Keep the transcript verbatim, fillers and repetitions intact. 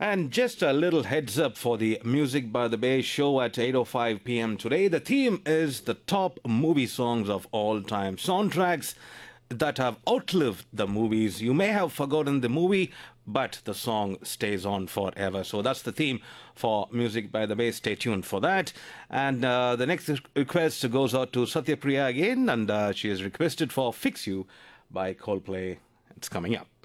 And just a little heads up for the Music by the Bay show at eight oh five p.m. today. The theme is the top movie songs of all time, soundtracks that have outlived the movies. You may have forgotten the movie, but the song stays on forever. So that's the theme for Music by the Bay. Stay tuned for that. And uh, the next request goes out to Satyapriya again, and uh, she has requested for Fix You by Coldplay. It's coming up.